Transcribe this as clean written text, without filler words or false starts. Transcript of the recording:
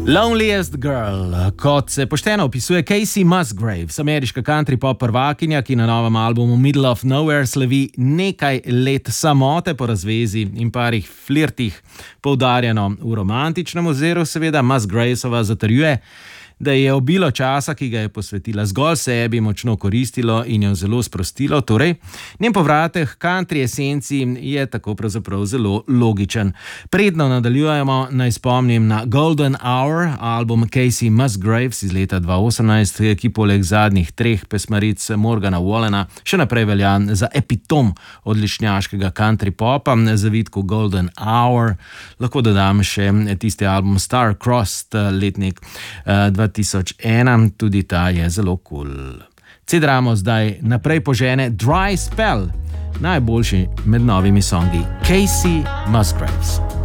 Loneliest Girl, kot se pošteno opisuje Kacey Musgraves, ameriška country pop prvakinja, ki na novem albumu Middle of Nowhere slavi nekaj let samote po razvezi in parih flirtih, poudarjeno v romantičnem oziru, seveda Musgravesova zatrjuje, da je obilo časa, ki ga je posvetila zgolj sebi, močno koristilo in jo zelo sprostilo. Torej, njen povratek country esenci je tako pravzaprav zelo logičen. Predno nadaljujemo, naj spomnim na Golden Hour, album Kacey Musgraves iz leta 2018, ki poleg zadnjih 3 pesmaric Morgana Wallena še naprej velja za epitom odličnjaškega country popa. Zavitku Golden Hour lahko dodam še tisti album Star-Crossed, letnik 2001, tudi ta je zelo cool. Cedramo zdaj naprej požene Dry Spell, najboljši med novimi songi Kacey Musgraves.